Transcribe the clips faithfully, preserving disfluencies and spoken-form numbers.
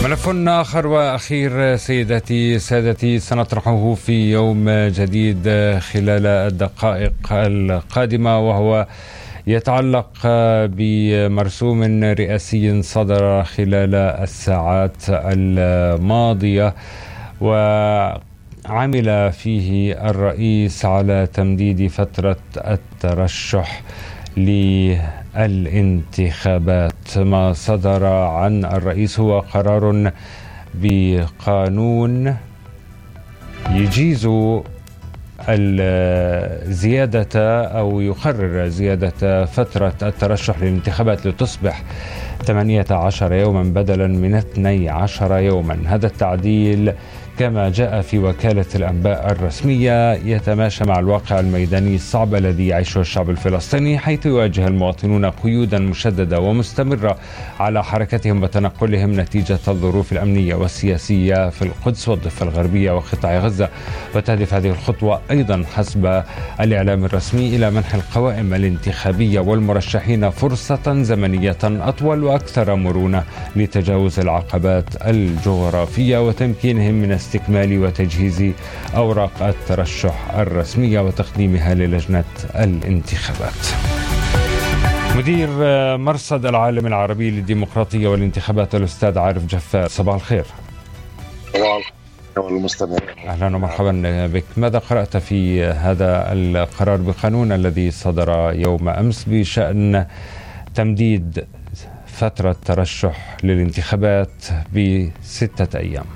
ملف آخر وأخير سيدتي سادتي سنطرحه في يوم جديد خلال الدقائق القادمة، وهو يتعلق بمرسوم رئاسي صدر خلال الساعات الماضية، وعمل فيه الرئيس على تمديد فترة الترشح للانتخابات. ما صدر عن الرئيس هو قرار بقانون يجيز الزيادة أو يقرر زيادة فترة الترشح للانتخابات لتصبح ثمانية عشر يوما بدلا من اثني عشر يوما. هذا التعديل كما جاء في وكالة الأنباء الرسمية يتماشى مع الواقع الميداني الصعب الذي يعيشه الشعب الفلسطيني، حيث يواجه المواطنون قيودا مشددة ومستمرة على حركتهم وتنقلهم نتيجة الظروف الأمنية والسياسية في القدس والضفة الغربية وقطاع غزة. وتهدف هذه الخطوة أيضا حسب الإعلام الرسمي إلى منح القوائم الانتخابية والمرشحين فرصة زمنية أطول وأكثر مرونة لتجاوز العقبات الجغرافية وتمكينهم من استكمال وتجهيز أوراق الترشح الرسمية وتقديمها للجنة الانتخابات. مدير مرصد العالم العربي للديمقراطية والانتخابات الأستاذ عارف جفار، صباح الخير. صباح الخير والمستمعين. أهلا ومرحبا بك. ماذا قرأت في هذا القرار بقانون الذي صدر يوم أمس بشأن تمديد فترة ترشح للانتخابات بستة أيام؟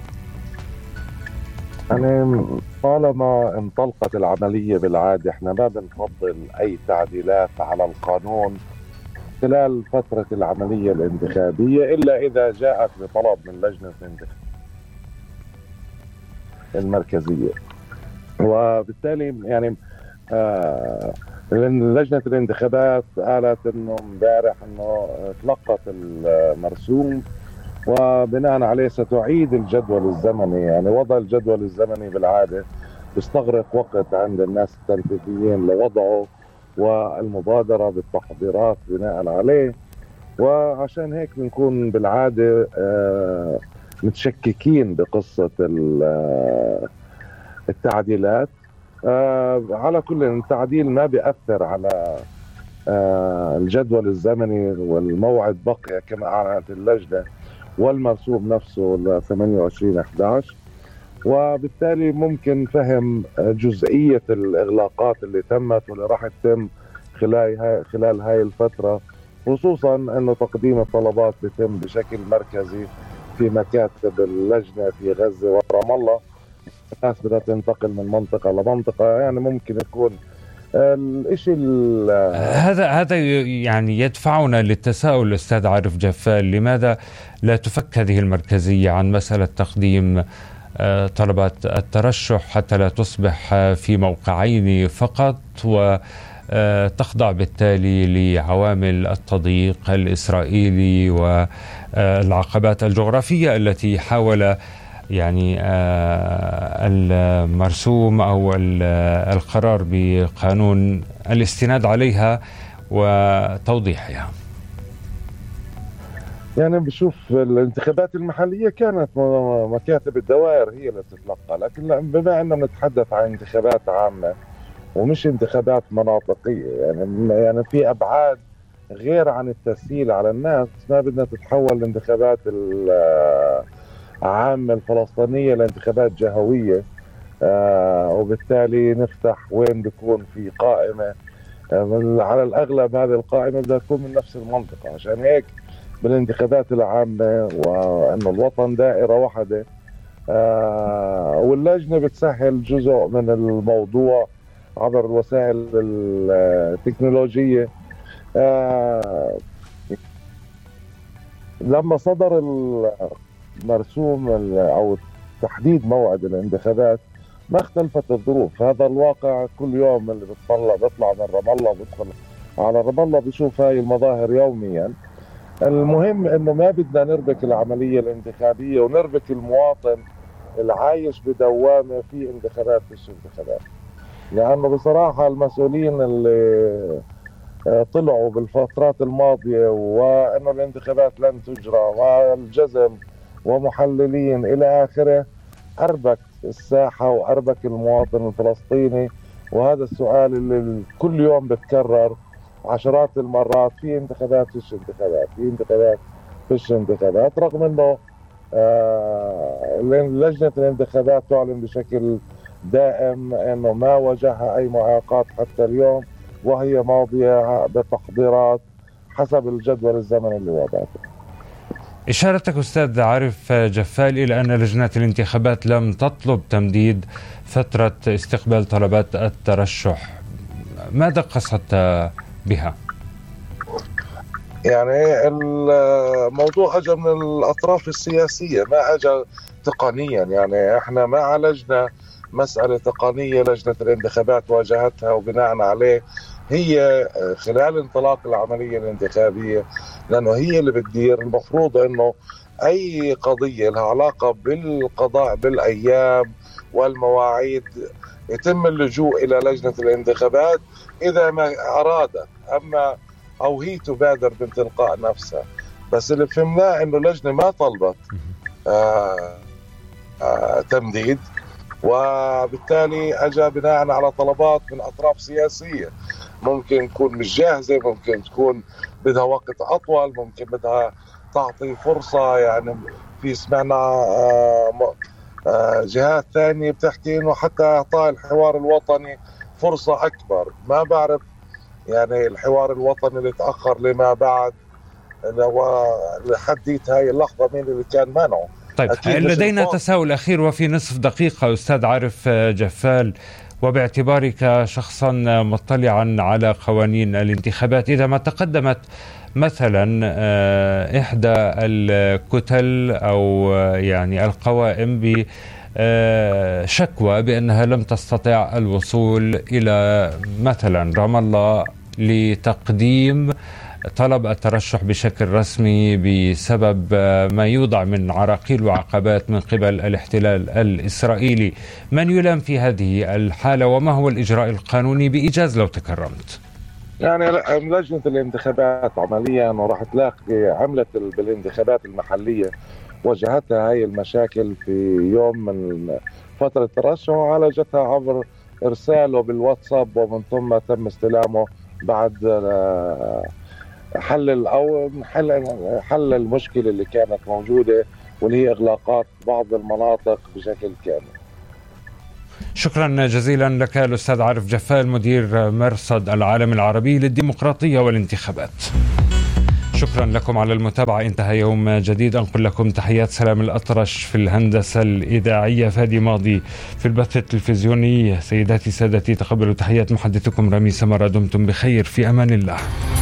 يعني طالما انطلقت العملية بالعادة احنا ما بنفضل أي تعديلات على القانون خلال فترة العملية الانتخابية إلا إذا جاءت بطلب من لجنة الانتخابات المركزية. وبالتالي يعني آه لجنة الانتخابات قالت انه امبارح انه تلقت المرسوم وبناء عليه ستعيد الجدول الزمني. يعني وضع الجدول الزمني بالعادة يستغرق وقت عند الناس التنفيذيين لوضعه والمبادرة بالتحضيرات بناء عليه، وعشان هيك بنكون بالعادة آه متشككين بقصة التعديلات. آه على كل التعديل ما بيأثر على آه الجدول الزمني والموعد بقي كما أعلنت اللجنة والمرسوم نفسه ل ثمانية وعشرين أحد عشر، وبالتالي ممكن فهم جزئية الإغلاقات اللي تمت واللي راح تتم خلال هاي خلال هاي الفترة، خصوصا أنه تقديم الطلبات بيتم بشكل مركزي في مكاتب اللجنة في غزة ورام الله. الناس بدها تنتقل من منطقة لمنطقة، يعني ممكن يكون الاشي هذا هذا يعني يدفعنا للتساؤل أستاذ عارف جفار، لماذا لا تفك هذه المركزية عن مسألة تقديم طلبات الترشح حتى لا تصبح في موقعين فقط وتخضع بالتالي لعوامل التضييق الإسرائيلي والعقبات الجغرافية التي حاول يعني المرسوم أو القرار بقانون الاستناد عليها وتوضيحها؟ يعني بشوف الانتخابات المحلية كانت مكاتب الدوائر هي اللي تتلقى، لكن بما أننا نتحدث عن انتخابات عامة ومش انتخابات مناطقية، يعني يعني في أبعاد غير عن التسهيل على الناس. ما بدنا تتحول الانتخابات عامة الفلسطينية لانتخابات جهوية، آه وبالتالي نفتح وين بيكون في قائمة آه على الأغلب هذه القائمة بدها تكون من نفس المنطقة. عشان هيك بالانتخابات العامة وأنه الوطن دائرة واحدة، آه واللجنة بتسهل جزء من الموضوع عبر الوسائل التكنولوجية. آه لما صدر مرسوم او تحديد موعد الانتخابات ما اختلفت الظروف. هذا الواقع كل يوم اللي بتطلع بيطلع من رام الله بيدخل على رام الله بيشوف هاي المظاهر يوميا. المهم انه ما بدنا نربك العملية الانتخابية ونربك المواطن العايش بدوامة في انتخابات مش انتخابات، لانه بصراحة المسؤولين اللي طلعوا بالفترات الماضية وانه الانتخابات لن تجرى والجزم ومحللين إلى آخره أربك الساحة وأربك المواطن الفلسطيني. وهذا السؤال اللي كل يوم بتكرر عشرات المرات: في انتخابات فيش انتخابات، في انتخابات فيش انتخابات، رغم انه آه لجنة الانتخابات تعلن بشكل دائم انه ما واجهها اي معاقات حتى اليوم، وهي ماضية بتحضيرات حسب الجدول الزمني اللي وضعته. إشارتك أستاذ عارف جفال إلى أن لجنة الانتخابات لم تطلب تمديد فترة استقبال طلبات الترشح، ماذا قصدت بها؟ يعني الموضوع أجى من الأطراف السياسية، ما أجى تقنيا. يعني احنا ما عالجنا مسألة تقنية لجنة الانتخابات واجهتها، وبناء عليه هي خلال انطلاق العملية الانتخابية، لأنه هي اللي بتدير، المفروض أنه أي قضية لها علاقة بالقضاء بالأيام والمواعيد يتم اللجوء إلى لجنة الانتخابات إذا ما أرادت، أما أو هي تبادر من تلقاء نفسها. بس اللي فهمناه أنه اللجنة ما طلبت آه آه تمديد، وبالتالي أجا بناء على طلبات من أطراف سياسية ممكن تكون مش جاهزة، ممكن تكون بدها وقت أطول، ممكن بدها تعطي فرصة. يعني في سمعنا آه آه جهات ثانية بتحكي إنه حتى إعطاء الحوار الوطني فرصة أكبر. ما بعرف يعني الحوار الوطني اللي تأخر لما بعد لحديت هاي اللحظة مين اللي كان منعه. طيب لدينا تساؤل أخير وفي نصف دقيقة أستاذ عارف جفال، وباعتبارك شخصا مطلعا على قوانين الانتخابات، إذا ما تقدمت مثلا إحدى الكتل أو يعني القوائم بشكوى بأنها لم تستطع الوصول إلى مثلا رام الله لتقديم طلب الترشح بشكل رسمي بسبب ما يوضع من عراقيل وعقبات من قبل الاحتلال الإسرائيلي، من يلام في هذه الحالة وما هو الإجراء القانوني بإيجاز لو تكرمت؟ يعني لجنة الانتخابات عمليا وراح تلاقي عملت بالانتخابات المحلية واجهتها هاي المشاكل في يوم من فترة الترشح وعالجتها عبر إرساله بالواتساب، ومن ثم تم استلامه بعد حل أو حل حل المشكلة اللي كانت موجودة، واللي هي إغلاقات بعض المناطق بشكل كامل. شكرا جزيلا لك الأستاذ عارف جفال، مدير مرصد العالم العربي للديمقراطية والانتخابات. شكرا لكم على المتابعة. انتهى يوم جديد. أنقل لكم تحيات سلام الأطرش في الهندسة الإذاعية، فادي ماضي في البث التلفزيوني. سيداتي سادتي، تقبلوا تحيات محدثكم رامي سمرة. دمتم بخير، في أمان الله.